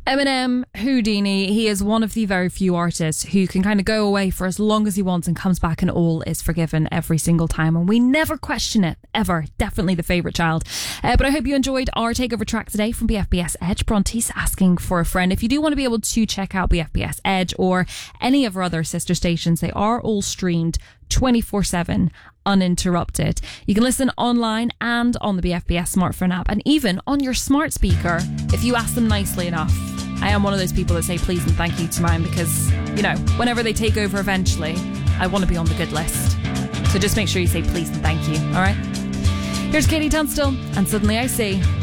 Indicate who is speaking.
Speaker 1: Eminem, Houdini, he is one of the very few artists who can kind of go away for as long as he wants and comes back and all is forgiven every single time. And we never question it, ever. Definitely the favourite child. But I hope you enjoyed our takeover track today from BFBS Edge. Bronte's asking for a friend. If you do want to be able to check out BFBS Edge or any of our other sister stations, they are all streamed 24/7 uninterrupted. You can listen online and on the BFBS smartphone app and even on your smart speaker if you ask them nicely enough. I am one of those people that say please and thank you to mine because, you know, whenever they take over eventually, I want to be on the good list. So just make sure you say please and thank you, alright? Here's Katie Tunstall and Suddenly I See.